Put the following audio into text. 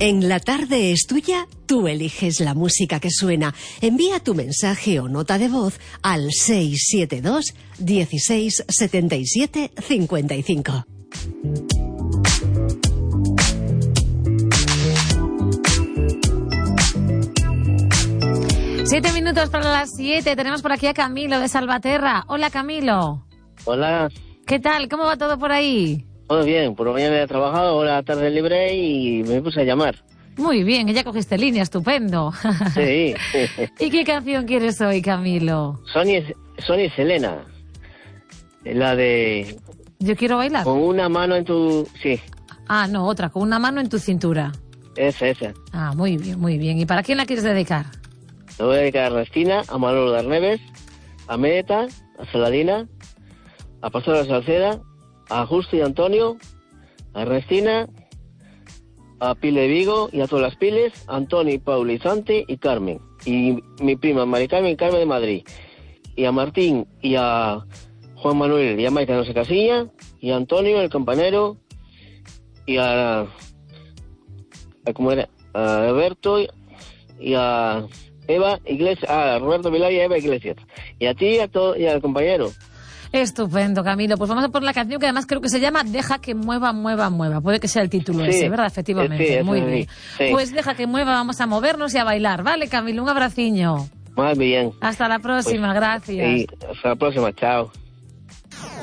En La Tarde es Tuya, tú eliges la música que suena. Envía tu mensaje o nota de voz al 672 16 77 55. Siete minutos para las 7. Tenemos por aquí a Camilo de Salvaterra. Hola, Camilo. Hola. ¿Qué tal? ¿Cómo va todo por ahí? Todo bien, por la mañana he trabajado, ahora tarde libre y me puse a llamar. Muy bien, ya cogiste línea, estupendo. Sí. ¿Y qué canción quieres hoy, Camilo? Sonia y Selena. La de... Yo quiero bailar. Con una mano en tu... Sí. Ah, no, otra, con una mano en tu cintura. Esa. Ah, muy bien, muy bien. ¿Y para quién la quieres dedicar? Le voy a dedicar a Ernestina, a Manolo Darneves, a Meta, a Saladina, a Pastora Salceda, a Justo y Antonio, a Ernestina, a Pile Vigo y a todas las Piles, a Antonio, Pauli, Santi y Carmen. Y mi prima Mari Carmen de Madrid. Y a Martín y a Juan Manuel y a Maite No Se Casilla, y a Antonio, el campanero, y a ¿cómo era? A Alberto y a Eva Iglesias, a Roberto Vilar y a Eva Iglesias. Y a ti y al compañero. Estupendo, Camilo. Pues vamos a por la canción que además creo que se llama Deja que mueva, mueva, mueva. Puede que sea el título ese, ¿verdad? Efectivamente. Sí, muy bien. Sí. Pues deja que mueva, vamos a movernos y a bailar. Vale, Camilo, un abraciño. Muy bien. Hasta la próxima, pues, gracias. Y hasta la próxima, chao.